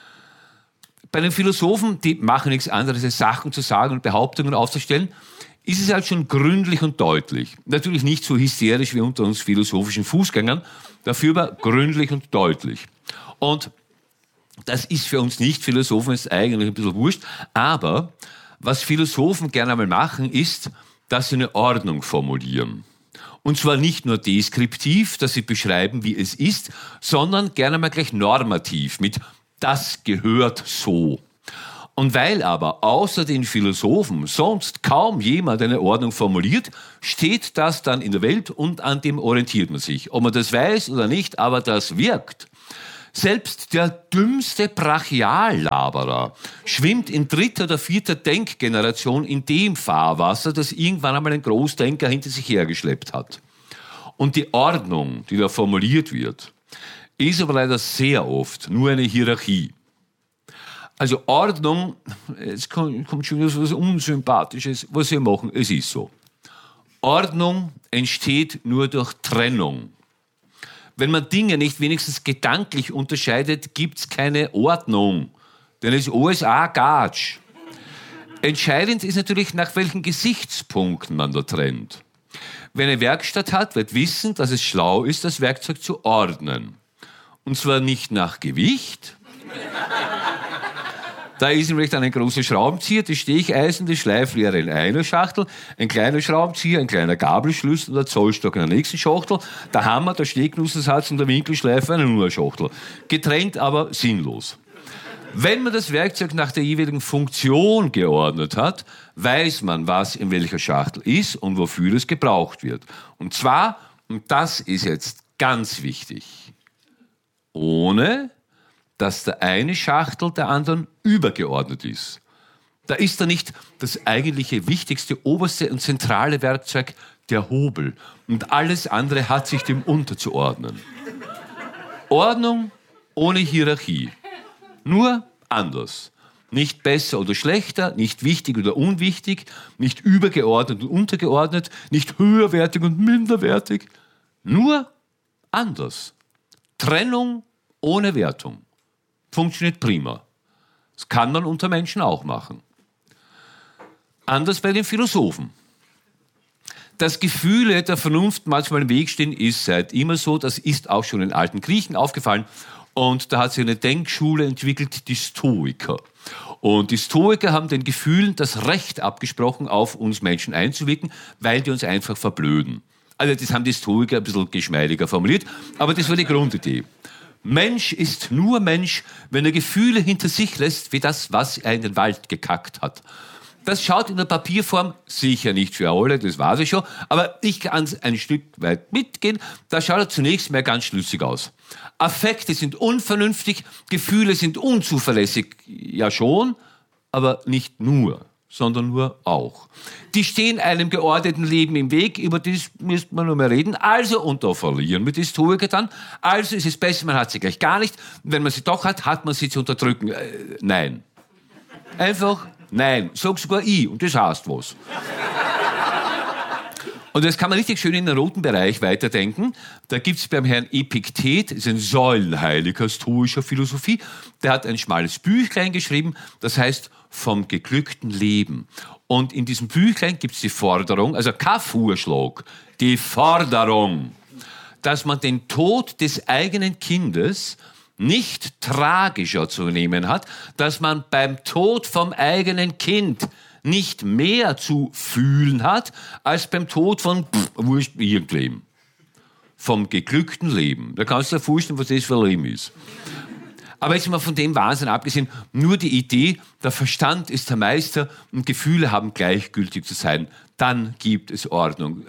Bei den Philosophen, die machen nichts anderes, als Sachen zu sagen und Behauptungen aufzustellen, ist es halt schon gründlich und deutlich. Natürlich nicht so hysterisch wie unter uns philosophischen Fußgängern, dafür aber gründlich und deutlich. Und das ist für uns Nicht-Philosophen ist eigentlich ein bisschen wurscht, aber was Philosophen gerne einmal machen, ist, dass sie eine Ordnung formulieren. Und zwar nicht nur deskriptiv, dass sie beschreiben, wie es ist, sondern gerne mal gleich normativ mit das gehört so. Und weil aber außer den Philosophen sonst kaum jemand eine Ordnung formuliert, steht das dann in der Welt und an dem orientiert man sich. Ob man das weiß oder nicht, aber das wirkt. Selbst der dümmste Brachiallaberer schwimmt in dritter oder vierter Denkgeneration in dem Fahrwasser, das irgendwann einmal ein Großdenker hinter sich hergeschleppt hat. Und die Ordnung, die da formuliert wird, ist aber leider sehr oft nur eine Hierarchie. Also Ordnung, jetzt kommt schon wieder was Unsympathisches, was wir machen, es ist so. Ordnung entsteht nur durch Trennung. Wenn man Dinge nicht wenigstens gedanklich unterscheidet, gibt's keine Ordnung. Denn es ist alles auch Gatsch. Entscheidend ist natürlich, nach welchen Gesichtspunkten man da trennt. Wer eine Werkstatt hat, wird wissen, dass es schlau ist, das Werkzeug zu ordnen. Und zwar nicht nach Gewicht, Da ist nämlich dann ein großer Schraubenzieher, das Stecheisen, das Schleiflehrer in einer Schachtel, ein kleiner Schraubenzieher, ein kleiner Gabelschlüssel und der Zollstock in der nächsten Schachtel, der Hammer, der Stecknussensatz und der Winkelschleifer in einer Schachtel. Getrennt, aber sinnlos. Wenn man das Werkzeug nach der jeweiligen Funktion geordnet hat, weiß man, was in welcher Schachtel ist und wofür es gebraucht wird. Und zwar, und das ist jetzt ganz wichtig, ohne dass der eine Schachtel der anderen übergeordnet ist. Da ist da nicht das eigentliche wichtigste, oberste und zentrale Werkzeug, der Hobel. Und alles andere hat sich dem unterzuordnen. Ordnung ohne Hierarchie. Nur anders. Nicht besser oder schlechter, nicht wichtig oder unwichtig, nicht übergeordnet und untergeordnet, nicht höherwertig und minderwertig. Nur anders. Trennung ohne Wertung. Funktioniert prima. Das kann man unter Menschen auch machen. Anders bei den Philosophen. Dass Gefühle der Vernunft manchmal im Weg stehen, ist seit immer so. Das ist auch schon den alten Griechen aufgefallen. Und da hat sich eine Denkschule entwickelt, die Stoiker. Und die Stoiker haben den Gefühlen das Recht abgesprochen, auf uns Menschen einzuwirken, weil die uns einfach verblöden. Also das haben die Stoiker ein bisschen geschmeidiger formuliert, aber das war die Grundidee. Mensch ist nur Mensch, wenn er Gefühle hinter sich lässt, wie das, was er in den Wald gekackt hat. Das schaut in der Papierform sicher nicht für alle, das weiß ich schon, aber ich kann ein Stück weit mitgehen, da schaut er zunächst mal ganz schlüssig aus. Affekte sind unvernünftig, Gefühle sind unzuverlässig, ja schon, aber nicht nur, sondern nur auch. Die stehen einem geordneten Leben im Weg, über das müsste man nur mehr reden. Also, und da verlieren wir die Stoiker dann, also ist es besser, man hat sie gleich gar nicht. Und wenn man sie doch hat, hat man sie zu unterdrücken. Nein. Einfach nein. Sag sogar ich, und das heißt was. Und das kann man richtig schön in den roten Bereich weiterdenken. Da gibt's beim Herrn Epiktet, das ist ein Säulenheiliger stoischer Philosophie, der hat ein schmales Büchlein geschrieben, das heißt vom geglückten Leben. Und in diesem Büchlein gibt's die Forderung, also kein Vorschlag, die Forderung, dass man den Tod des eigenen Kindes nicht tragischer zu nehmen hat, dass man beim Tod vom eigenen Kind nicht mehr zu fühlen hat, als beim Tod von wurscht irgendwem. Vom geglückten Leben. Da kannst du dir vorstellen, was das für ein Leben ist. Aber jetzt mal von dem Wahnsinn abgesehen, nur die Idee, der Verstand ist der Meister und Gefühle haben gleichgültig zu sein. Dann gibt es Ordnung.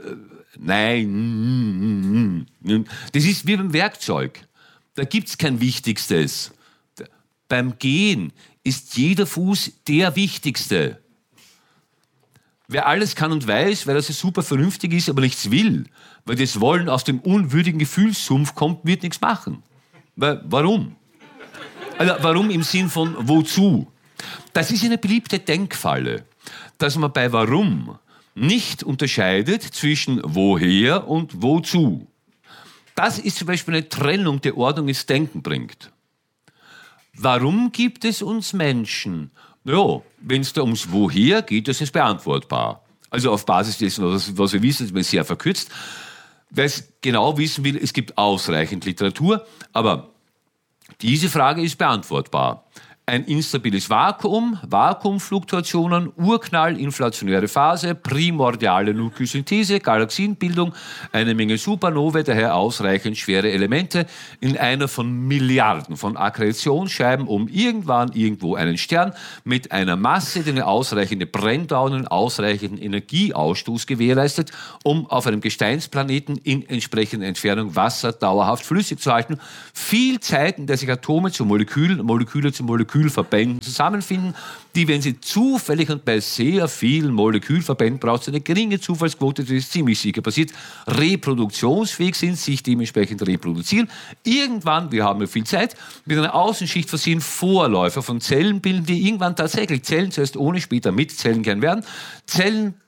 Nein. Das ist wie beim Werkzeug. Da gibt's kein Wichtigstes. Beim Gehen ist jeder Fuß der Wichtigste. Wer alles kann und weiß, weil er so super vernünftig ist, aber nichts will, weil das Wollen aus dem unwürdigen Gefühlssumpf kommt, wird nichts machen. Warum? Also warum im Sinn von wozu? Das ist eine beliebte Denkfalle, dass man bei warum nicht unterscheidet zwischen woher und wozu. Das ist zum Beispiel eine Trennung, die Ordnung ins Denken bringt. Warum gibt es uns Menschen? Ja, wenn es da ums Woher geht, das ist beantwortbar. Also auf Basis dessen, was wir wissen, ist man sehr verkürzt. Wer es genau wissen will, es gibt ausreichend Literatur, aber diese Frage ist beantwortbar. Ein instabiles Vakuum, Vakuumfluktuationen, Urknall, inflationäre Phase, primordiale Nukleosynthese, Galaxienbildung, eine Menge Supernovae, daher ausreichend schwere Elemente in einer von Milliarden von Akkretionsscheiben um irgendwann irgendwo einen Stern mit einer Masse, die eine ausreichende Brenndauer und ausreichenden Energieausstoß gewährleistet, um auf einem Gesteinsplaneten in entsprechender Entfernung Wasser dauerhaft flüssig zu halten. Viel Zeit, in der sich Atome zu Molekülen, Moleküle zu Molekülverbänden zusammenfinden, die, wenn sie zufällig und bei sehr vielen Molekülverbänden braucht es eine geringe Zufallsquote, das ist ziemlich sicher passiert, reproduktionsfähig sind, sich dementsprechend reproduzieren. Irgendwann, wir haben ja viel Zeit, mit einer Außenschicht versehen Vorläufer von Zellen bilden, die irgendwann tatsächlich Zellen, zuerst ohne, später mit Zellen gern werden. Zellen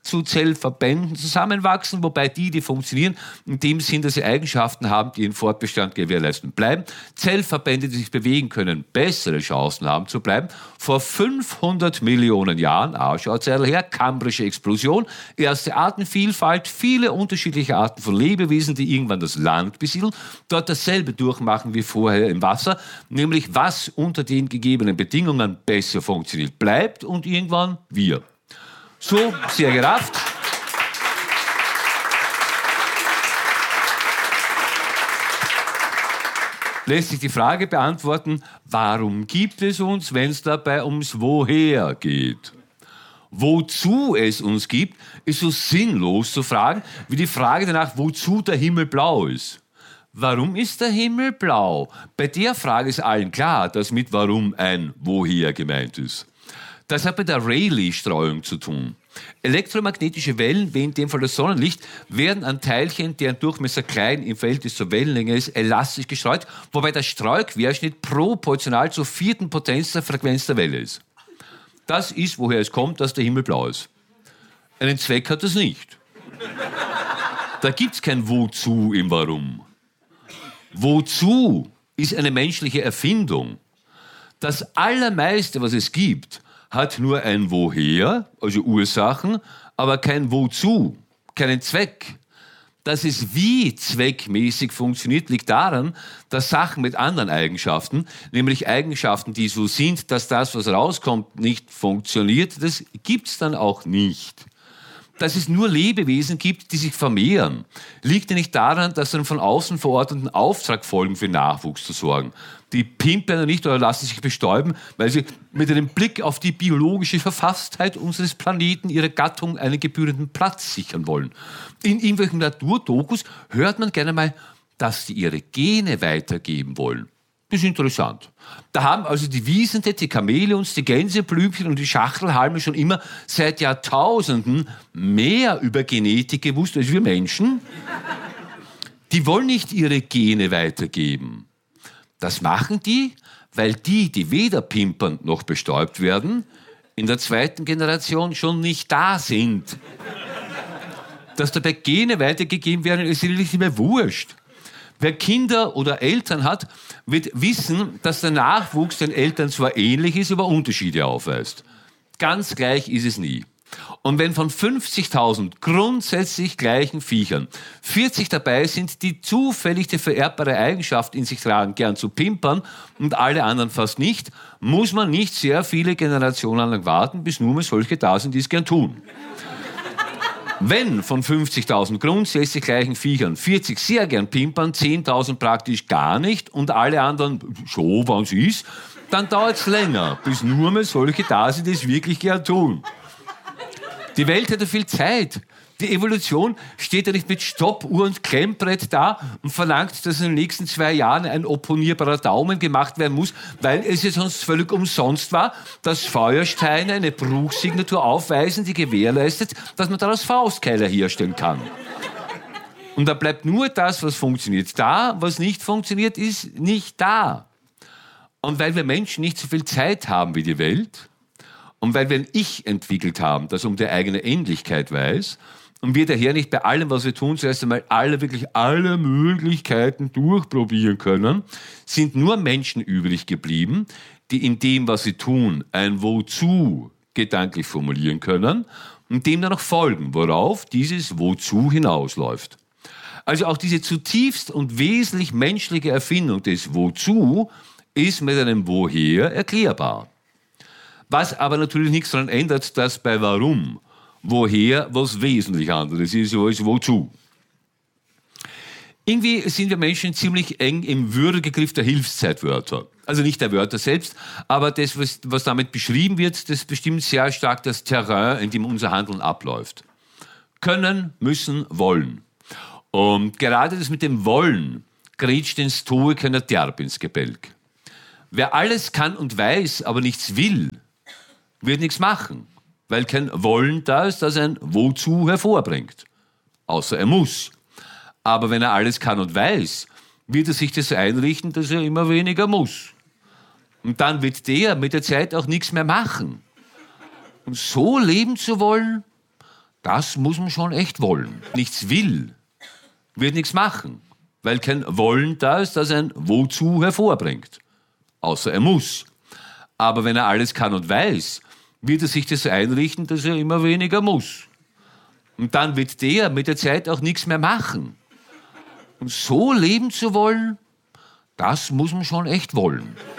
zu Zellverbänden zusammenwachsen, wobei die funktionieren, in dem Sinn, dass sie Eigenschaften haben, die ihren Fortbestand gewährleisten. Bleiben Zellverbände, die sich bewegen können, bessere Chancen haben zu bleiben. Vor 500 Millionen Jahren, schaut her, kambrische Explosion, erste Artenvielfalt, viele unterschiedliche Arten von Lebewesen, die irgendwann das Land besiedeln, dort dasselbe durchmachen wie vorher im Wasser, nämlich was unter den gegebenen Bedingungen besser funktioniert, bleibt und irgendwann wir. So, sehr gerafft. Lässt sich die Frage beantworten, warum gibt es uns, wenn es dabei ums Woher geht? Wozu es uns gibt, ist so sinnlos zu fragen, wie die Frage danach, wozu der Himmel blau ist. Warum ist der Himmel blau? Bei der Frage ist allen klar, dass mit warum ein Woher gemeint ist. Das hat mit der Rayleigh-Streuung zu tun. Elektromagnetische Wellen, wie in dem Fall das Sonnenlicht, werden an Teilchen, deren Durchmesser klein im Verhältnis zur Wellenlänge ist, elastisch gestreut, wobei der Streuquerschnitt proportional zur 4. Potenz der Frequenz der Welle ist. Das ist, woher es kommt, dass der Himmel blau ist. Einen Zweck hat es nicht. Da gibt es kein Wozu im Warum. Wozu ist eine menschliche Erfindung. Das Allermeiste, was es gibt, hat nur ein Woher, also Ursachen, aber kein Wozu, keinen Zweck. Dass es wie zweckmäßig funktioniert, liegt daran, dass Sachen mit anderen Eigenschaften, nämlich Eigenschaften, die so sind, dass das, was rauskommt, nicht funktioniert, das gibt's dann auch nicht. Dass es nur Lebewesen gibt, die sich vermehren, liegt ja nicht daran, dass sie einem von außen verordneten Auftrag folgen, für Nachwuchs zu sorgen. Die pimpen ja nicht oder lassen sich bestäuben, weil sie mit einem Blick auf die biologische Verfasstheit unseres Planeten ihrer Gattung einen gebührenden Platz sichern wollen. In irgendwelchen Naturdokus hört man gerne mal, dass die ihre Gene weitergeben wollen. Das ist interessant. Da haben also die Wiesente, die Chamäleons, die Gänseblümchen und die Schachtelhalme schon immer seit Jahrtausenden mehr über Genetik gewusst als wir Menschen. Die wollen nicht ihre Gene weitergeben. Das machen die, weil die weder pimpern noch bestäubt werden, in der 2. Generation schon nicht da sind. Dass dabei Gene weitergegeben werden, ist eigentlich nicht mehr wurscht. Wer Kinder oder Eltern hat, wird wissen, dass der Nachwuchs den Eltern zwar ähnlich ist, aber Unterschiede aufweist. Ganz gleich ist es nie. Und wenn von 50.000 grundsätzlich gleichen Viechern 40 dabei sind, die zufällig die vererbbare Eigenschaft in sich tragen, gern zu pimpern und alle anderen fast nicht, muss man nicht sehr viele Generationen lang warten, bis nur mal solche da sind, die es gern tun. Wenn von 50.000 grundsätzlich gleichen Viechern 40 sehr gern pimpern, 10.000 praktisch gar nicht und alle anderen schon, wenn es ist, dann dauert es länger, bis nur mal solche da sind, die es wirklich gern tun. Die Welt hat ja viel Zeit. Die Evolution steht ja nicht mit Stoppuhr und Klemmbrett da und verlangt, dass in den nächsten 2 Jahren ein opponierbarer Daumen gemacht werden muss, weil es ja sonst völlig umsonst war, dass Feuersteine eine Bruchsignatur aufweisen, die gewährleistet, dass man daraus Faustkeiler herstellen kann. Und da bleibt nur das, was funktioniert, da, was nicht funktioniert, ist nicht da. Und weil wir Menschen nicht so viel Zeit haben wie die Welt und weil wir ein Ich entwickelt haben, das um die eigene Endlichkeit weiß, und wir daher nicht bei allem, was wir tun, zuerst einmal alle Möglichkeiten durchprobieren können, sind nur Menschen übrig geblieben, die in dem, was sie tun, ein Wozu gedanklich formulieren können und dem dann noch folgen, worauf dieses Wozu hinausläuft. Also auch diese zutiefst und wesentlich menschliche Erfindung des Wozu ist mit einem Woher erklärbar. Was aber natürlich nichts daran ändert, dass bei Warum Woher was wesentlich anderes ist als Wozu. Irgendwie sind wir Menschen ziemlich eng im Würgegriff der Hilfszeitwörter. Also nicht der Wörter selbst, aber das, was damit beschrieben wird, das bestimmt sehr stark das Terrain, in dem unser Handeln abläuft. Können, müssen, wollen. Und gerade das mit dem Wollen grätscht den Stoikern der derb ins Gebälk. Wer alles kann und weiß, aber nichts will, wird nichts machen. Weil kein Wollen da ist, das ein Wozu hervorbringt. Außer er muss. Aber wenn er alles kann und weiß, wird er sich das einrichten, dass er immer weniger muss. Und dann wird der mit der Zeit auch nichts mehr machen. Und so leben zu wollen, Das muss man schon echt wollen. Nichts will, wird nichts machen, weil kein Wollen da ist, das ein Wozu hervorbringt. Außer er muss. Aber wenn er alles kann und weiß, wird er sich das einrichten, dass er immer weniger muss. Und dann wird der mit der Zeit auch nichts mehr machen. Und so leben zu wollen, das muss man schon echt wollen.